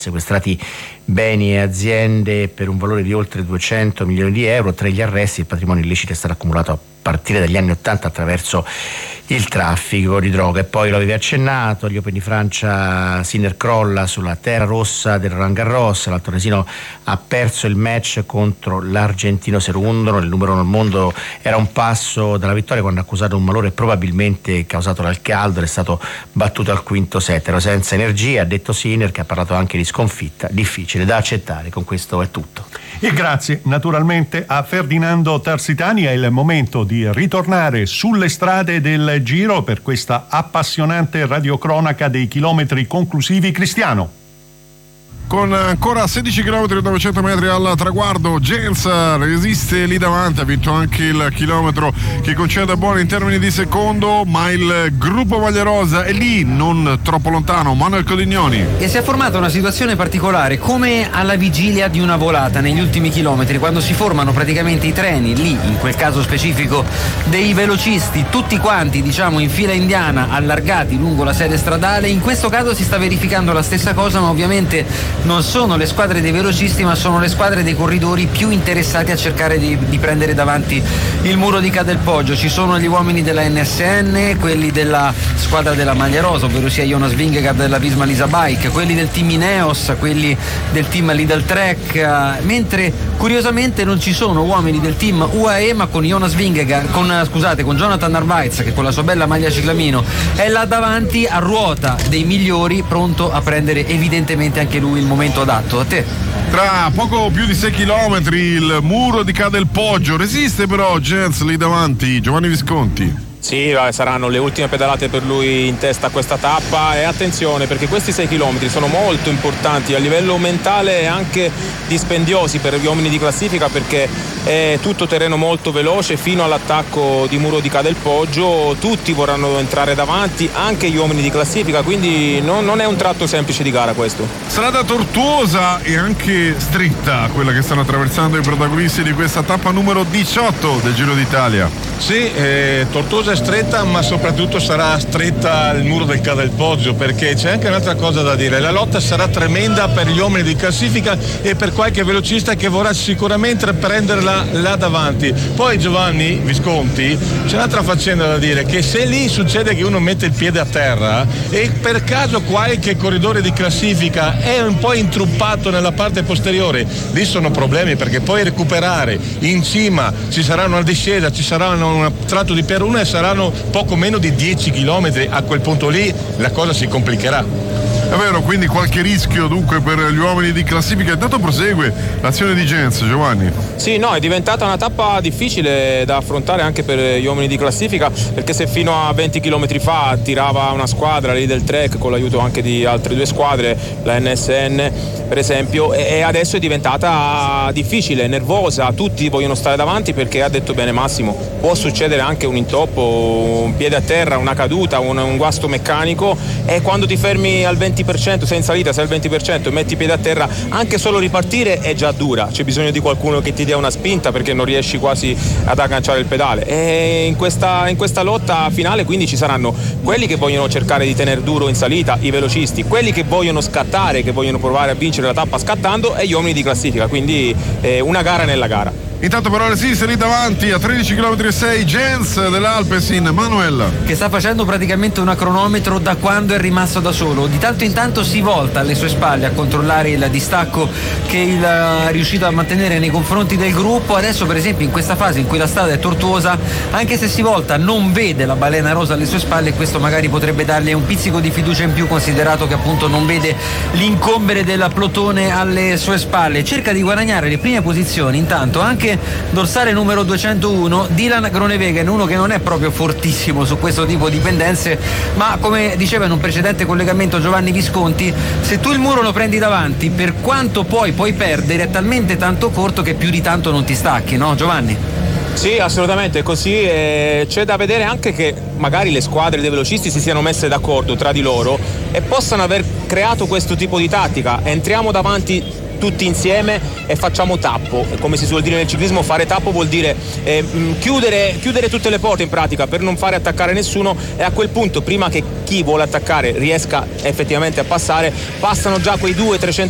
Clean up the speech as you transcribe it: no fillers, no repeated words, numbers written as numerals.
sequestrati beni e aziende per un valore di oltre 200 milioni di euro. Tra gli arresti il patrimonio illecito è stato accumulato a partire dagli anni '80 attraverso il traffico di droga. E poi lo avevi accennato, gli Open di Francia, Sinner crolla sulla terra rossa del Roland Garros, l'altonesino ha perso il match contro l'argentino Cerúndolo, il numero uno al mondo era un passo dalla vittoria quando ha accusato un malore probabilmente causato dal caldo ed è stato battuto al quinto set. Ero senza energia, ha detto Sinner, che ha parlato anche di sconfitta difficile da accettare. Con questo è tutto. E grazie naturalmente a Ferdinando Tarsitani. È il momento di ritornare sulle strade del Giro per questa appassionante radiocronaca dei chilometri conclusivi. Cristiano. Con ancora 16 km e 900 metri al traguardo, Jens resiste lì davanti, ha vinto anche il chilometro che concede buono in termini di secondo, ma il gruppo Maglia Rosa è lì, non troppo lontano. Manuel Codignoni. E si è formata una situazione particolare, come alla vigilia di una volata negli ultimi chilometri, quando si formano praticamente i treni, lì in quel caso specifico dei velocisti, tutti quanti diciamo in fila indiana, allargati lungo la sede stradale. In questo caso si sta verificando la stessa cosa, ma ovviamente non sono le squadre dei velocisti, ma sono le squadre dei corridori più interessati a cercare di prendere davanti il muro di Cadelpoggio. Ci sono gli uomini della NSN, quelli della squadra della Maglia Rosa, ovvero sia Jonas Vingegaard della Visma Lease Bike, quelli del team Ineos, quelli del team Lidl Trek, mentre curiosamente non ci sono uomini del team UAE, ma con Jonas Vingegaard, con Jonathan Narvaez, che con la sua bella maglia ciclamino è là davanti a ruota dei migliori, pronto a prendere evidentemente anche lui il momento adatto. A te. Tra poco più di 6 km il muro di Cadelpoggio, resiste però Jens lì davanti. Giovanni Visconti. Sì, saranno le ultime pedalate per lui in testa a questa tappa, e attenzione perché questi 6 km sono molto importanti a livello mentale e anche dispendiosi per gli uomini di classifica, perché è tutto terreno molto veloce fino all'attacco di muro di Cadelpoggio. Tutti vorranno entrare davanti, anche gli uomini di classifica, quindi non è un tratto semplice di gara questo. Strada tortuosa e anche stretta quella che stanno attraversando i protagonisti di questa tappa numero 18 del Giro d'Italia. Sì, tortuosa e stretta, ma soprattutto sarà stretta il muro del Cadelpoggio, perché c'è anche un'altra cosa da dire: la lotta sarà tremenda per gli uomini di classifica e per qualche velocista che vorrà sicuramente prenderla là davanti. Poi Giovanni Visconti, c'è un'altra faccenda da dire, che se lì succede che uno mette il piede a terra e per caso qualche corridore di classifica è un po' intruppato nella parte posteriore, lì sono problemi, perché poi recuperare in cima ci saranno una discesa, ci saranno un tratto di per uno e saranno poco meno di 10 km. A quel punto lì la cosa si complicherà. È vero, quindi qualche rischio dunque per gli uomini di classifica. Intanto prosegue l'azione di Jens, Giovanni. Sì, no, è diventata una tappa difficile da affrontare anche per gli uomini di classifica, perché se fino a 20 km fa tirava una squadra lì del Trek con l'aiuto anche di altre due squadre, la NSN per esempio, e adesso è diventata difficile, nervosa, tutti vogliono stare davanti, perché ha detto bene Massimo, può succedere anche un intoppo, un piede a terra, una caduta, un guasto meccanico, e quando ti fermi al 20%, sei in salita, sei al 20% e metti i piedi a terra, anche solo ripartire è già dura, c'è bisogno di qualcuno che ti dia una spinta, perché non riesci quasi ad agganciare il pedale. E in questa lotta finale quindi ci saranno quelli che vogliono cercare di tenere duro in salita, i velocisti, quelli che vogliono scattare, che vogliono provare a vincere la tappa scattando, e gli uomini di classifica, quindi una gara nella gara. Intanto però resiste lì davanti a 13 km e 6 Jens dell'Alpecin. Manuel, che sta facendo praticamente una cronometro da quando è rimasto da solo. Di tanto in tanto si volta alle sue spalle a controllare il distacco che è riuscito a mantenere nei confronti del gruppo. Adesso per esempio in questa fase in cui la strada è tortuosa, anche se si volta non vede la balena rosa alle sue spalle, e questo magari potrebbe dargli un pizzico di fiducia in più, considerato che appunto non vede l'incombere del plotone alle sue spalle. Cerca di guadagnare le prime posizioni intanto anche dorsale numero 201 Dylan Groenewegen, uno che non è proprio fortissimo su questo tipo di pendenze, ma come diceva in un precedente collegamento Giovanni Visconti, se tu il muro lo prendi davanti, per quanto puoi perdere, è talmente tanto corto che più di tanto non ti stacchi, no Giovanni? Sì, assolutamente è così, c'è da vedere anche che magari le squadre dei velocisti si siano messe d'accordo tra di loro e possano aver creato questo tipo di tattica: entriamo davanti tutti insieme e facciamo tappo. Come si suol dire nel ciclismo, fare tappo vuol dire chiudere tutte le porte in pratica, per non fare attaccare nessuno, e a quel punto, prima che chi vuole attaccare riesca effettivamente a passare, passano già quei 200-300